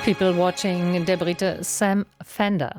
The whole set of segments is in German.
People Watching, der Brite Sam Fender.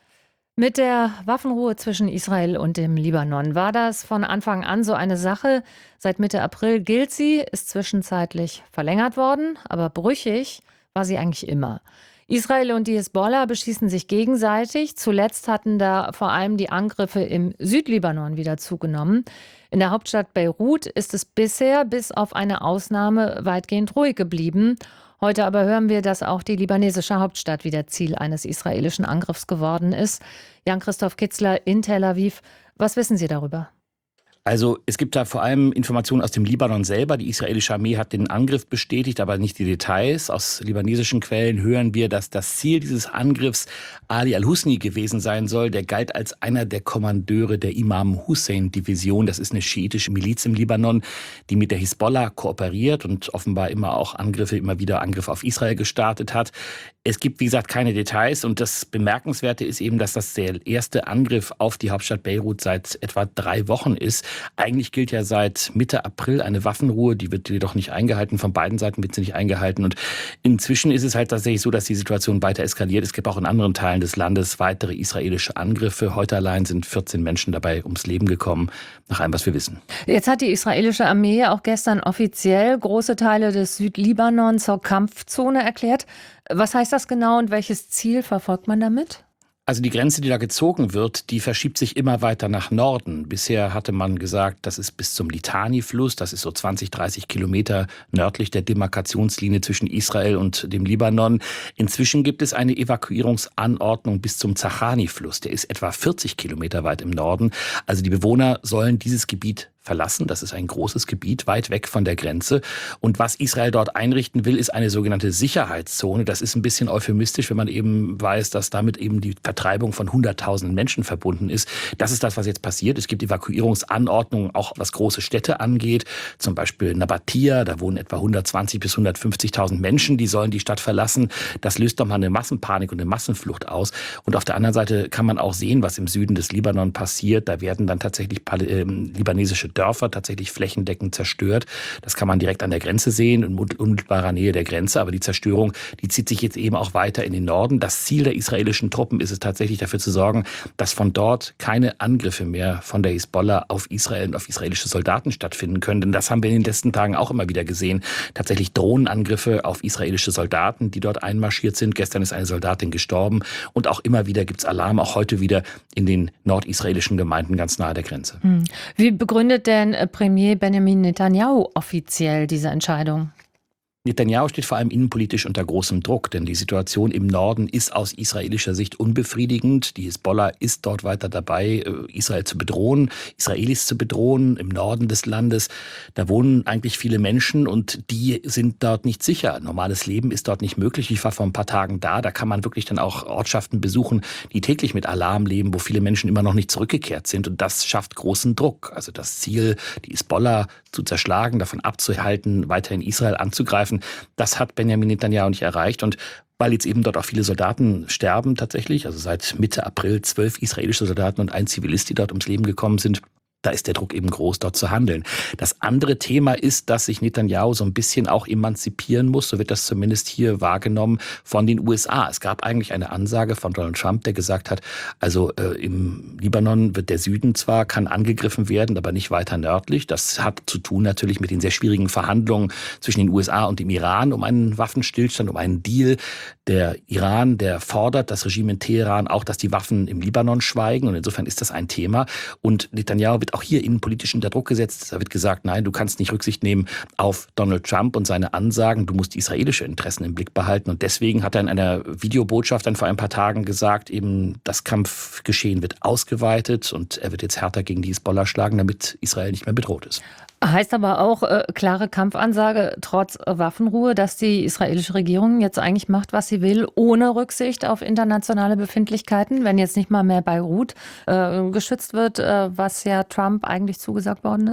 Mit der Waffenruhe zwischen Israel und dem Libanon war das von Anfang an so eine Sache. Seit Mitte April gilt sie, ist zwischenzeitlich verlängert worden, aber brüchig war sie eigentlich immer. Israel und die Hisbollah beschießen sich gegenseitig. Zuletzt hatten da vor allem die Angriffe im Südlibanon wieder zugenommen. In der Hauptstadt Beirut ist es bisher bis auf eine Ausnahme weitgehend ruhig geblieben. Heute aber hören wir, dass auch die libanesische Hauptstadt wieder Ziel eines israelischen Angriffs geworden ist. Jan-Christoph Kitzler in Tel Aviv. Was wissen Sie darüber? Also es gibt da vor allem Informationen aus dem Libanon selber. Die israelische Armee hat den Angriff bestätigt, aber nicht die Details. Aus libanesischen Quellen hören wir, dass das Ziel dieses Angriffs Ali al-Husni gewesen sein soll. Der galt als einer der Kommandeure der Imam Hussein-Division. Das ist eine schiitische Miliz im Libanon, die mit der Hisbollah kooperiert und offenbar immer wieder Angriffe auf Israel gestartet hat. Es gibt, wie gesagt, keine Details. Und das Bemerkenswerte ist eben, dass das der erste Angriff auf die Hauptstadt Beirut seit etwa 3 Wochen ist. Eigentlich gilt ja seit Mitte April eine Waffenruhe, die wird jedoch nicht eingehalten. Von beiden Seiten wird sie nicht eingehalten. Und inzwischen ist es halt tatsächlich so, dass die Situation weiter eskaliert. Es gibt auch in anderen Teilen des Landes weitere israelische Angriffe. Heute allein sind 14 Menschen dabei ums Leben gekommen, nach allem, was wir wissen. Jetzt hat die israelische Armee auch gestern offiziell große Teile des Südlibanon zur Kampfzone erklärt. Was heißt das genau und welches Ziel verfolgt man damit? Also die Grenze, die da gezogen wird, die verschiebt sich immer weiter nach Norden. Bisher hatte man gesagt, das ist bis zum Litani-Fluss, das ist so 20, 30 Kilometer nördlich der Demarkationslinie zwischen Israel und dem Libanon. Inzwischen gibt es eine Evakuierungsanordnung bis zum Zachani-Fluss, der ist etwa 40 Kilometer weit im Norden. Also die Bewohner sollen dieses Gebiet verlassen. Das ist ein großes Gebiet, weit weg von der Grenze. Und was Israel dort einrichten will, ist eine sogenannte Sicherheitszone. Das ist ein bisschen euphemistisch, wenn man eben weiß, dass damit eben die Vertreibung von 100.000 Menschen verbunden ist. Das ist das, was jetzt passiert. Es gibt Evakuierungsanordnungen, auch was große Städte angeht. Zum Beispiel Nabatia, da wohnen etwa 120.000 bis 150.000 Menschen. Die sollen die Stadt verlassen. Das löst doch mal eine Massenpanik und eine Massenflucht aus. Und auf der anderen Seite kann man auch sehen, was im Süden des Libanon passiert. Da werden dann tatsächlich libanesische Dörfer tatsächlich flächendeckend zerstört. Das kann man direkt an der Grenze sehen, in unmittelbarer Nähe der Grenze. Aber die Zerstörung, die zieht sich jetzt eben auch weiter in den Norden. Das Ziel der israelischen Truppen ist es tatsächlich, dafür zu sorgen, dass von dort keine Angriffe mehr von der Hisbollah auf Israel und auf israelische Soldaten stattfinden können. Denn das haben wir in den letzten Tagen auch immer wieder gesehen. Tatsächlich Drohnenangriffe auf israelische Soldaten, die dort einmarschiert sind. Gestern ist eine Soldatin gestorben. Und auch immer wieder gibt es Alarm, auch heute wieder in den nordisraelischen Gemeinden ganz nahe der Grenze. Wie begründet denn Premier Benjamin Netanyahu offiziell diese Entscheidung? Netanyahu steht vor allem innenpolitisch unter großem Druck, denn die Situation im Norden ist aus israelischer Sicht unbefriedigend. Die Hisbollah ist dort weiter dabei, Israel zu bedrohen, Israelis zu bedrohen im Norden des Landes. Da wohnen eigentlich viele Menschen und die sind dort nicht sicher. Normales Leben ist dort nicht möglich. Ich war vor ein paar Tagen da kann man wirklich dann auch Ortschaften besuchen, die täglich mit Alarm leben, wo viele Menschen immer noch nicht zurückgekehrt sind. Und das schafft großen Druck. Also das Ziel, die Hisbollah zu zerschlagen, davon abzuhalten, weiterhin Israel anzugreifen, das hat Benjamin Netanyahu nicht erreicht. Und weil jetzt eben dort auch viele Soldaten sterben tatsächlich, also seit Mitte April 12 israelische Soldaten und ein Zivilist, die dort ums Leben gekommen sind, da ist der Druck eben groß, dort zu handeln. Das andere Thema ist, dass sich Netanyahu so ein bisschen auch emanzipieren muss, so wird das zumindest hier wahrgenommen, von den USA. Es gab eigentlich eine Ansage von Donald Trump, der gesagt hat, also im Libanon wird der Süden zwar, kann angegriffen werden, aber nicht weiter nördlich. Das hat zu tun natürlich mit den sehr schwierigen Verhandlungen zwischen den USA und dem Iran um einen Waffenstillstand, um einen Deal. Der Iran, der fordert das Regime in Teheran auch, dass die Waffen im Libanon schweigen. Und insofern ist das ein Thema. Und Netanyahu wird auch hier innenpolitisch unter Druck gesetzt. Da wird gesagt, nein, du kannst nicht Rücksicht nehmen auf Donald Trump und seine Ansagen. Du musst israelische Interessen im Blick behalten. Und deswegen hat er in einer Videobotschaft dann vor ein paar Tagen gesagt, eben das Kampfgeschehen wird ausgeweitet und er wird jetzt härter gegen die Hisbollah schlagen, damit Israel nicht mehr bedroht ist. Heißt aber auch klare Kampfansage trotz Waffenruhe, dass die israelische Regierung jetzt eigentlich macht, was sie will, ohne Rücksicht auf internationale Befindlichkeiten, wenn jetzt nicht mal mehr Beirut geschützt wird, was ja Trump eigentlich zugesagt worden ist?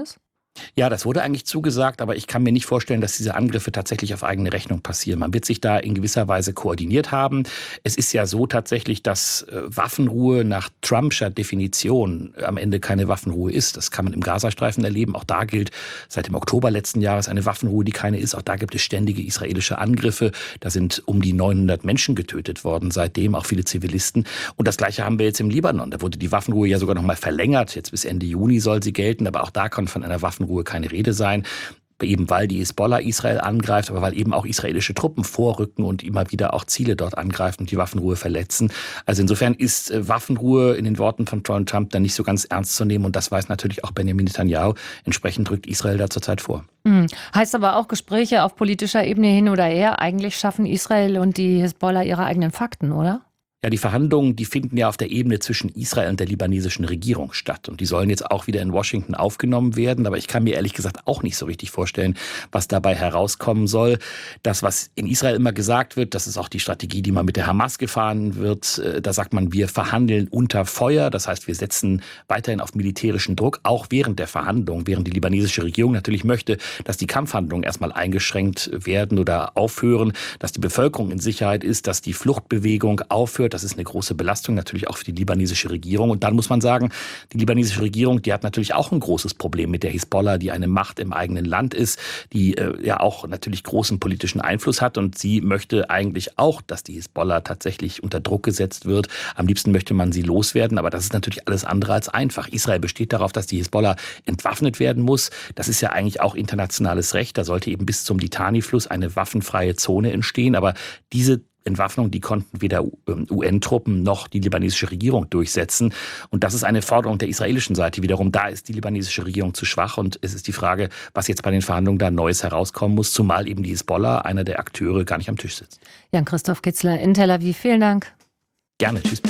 Ja, das wurde eigentlich zugesagt, aber ich kann mir nicht vorstellen, dass diese Angriffe tatsächlich auf eigene Rechnung passieren. Man wird sich da in gewisser Weise koordiniert haben. Es ist ja so tatsächlich, dass Waffenruhe nach Trumpscher Definition am Ende keine Waffenruhe ist. Das kann man im Gazastreifen erleben. Auch da gilt seit dem Oktober letzten Jahres eine Waffenruhe, die keine ist. Auch da gibt es ständige israelische Angriffe. Da sind um die 900 Menschen getötet worden, seitdem auch viele Zivilisten. Und das Gleiche haben wir jetzt im Libanon. Da wurde die Waffenruhe ja sogar noch mal verlängert. Jetzt bis Ende Juni soll sie gelten, aber auch da kann von einer Waffenruhe keine Rede sein, eben weil die Hisbollah Israel angreift, aber weil eben auch israelische Truppen vorrücken und immer wieder auch Ziele dort angreifen und die Waffenruhe verletzen. Also insofern ist Waffenruhe in den Worten von Donald Trump dann nicht so ganz ernst zu nehmen und das weiß natürlich auch Benjamin Netanyahu. Entsprechend rückt Israel da zurzeit vor. Heißt aber auch Gespräche auf politischer Ebene hin oder her. Eigentlich schaffen Israel und die Hisbollah ihre eigenen Fakten, oder? Ja, die Verhandlungen, die finden ja auf der Ebene zwischen Israel und der libanesischen Regierung statt. Und die sollen jetzt auch wieder in Washington aufgenommen werden. Aber ich kann mir ehrlich gesagt auch nicht so richtig vorstellen, was dabei herauskommen soll. Das, was in Israel immer gesagt wird, das ist auch die Strategie, die man mit der Hamas gefahren wird. Da sagt man, wir verhandeln unter Feuer. Das heißt, wir setzen weiterhin auf militärischen Druck, auch während der Verhandlungen, während die libanesische Regierung natürlich möchte, dass die Kampfhandlungen erstmal eingeschränkt werden oder aufhören, dass die Bevölkerung in Sicherheit ist, dass die Fluchtbewegung aufhört. Das ist eine große Belastung natürlich auch für die libanesische Regierung. Und dann muss man sagen, die libanesische Regierung, die hat natürlich auch ein großes Problem mit der Hisbollah, die eine Macht im eigenen Land ist, die ja auch natürlich großen politischen Einfluss hat. Und sie möchte eigentlich auch, dass die Hisbollah tatsächlich unter Druck gesetzt wird. Am liebsten möchte man sie loswerden. Aber das ist natürlich alles andere als einfach. Israel besteht darauf, dass die Hisbollah entwaffnet werden muss. Das ist ja eigentlich auch internationales Recht. Da sollte eben bis zum Litani-Fluss eine waffenfreie Zone entstehen. Aber diese Entwaffnung, die konnten weder UN-Truppen noch die libanesische Regierung durchsetzen. Und das ist eine Forderung der israelischen Seite. Wiederum, da ist die libanesische Regierung zu schwach. Und es ist die Frage, was jetzt bei den Verhandlungen da Neues herauskommen muss, zumal eben die Hisbollah, einer der Akteure, gar nicht am Tisch sitzt. Jan-Christoph Kitzler in Tel Aviv. Vielen Dank. Gerne. Tschüss.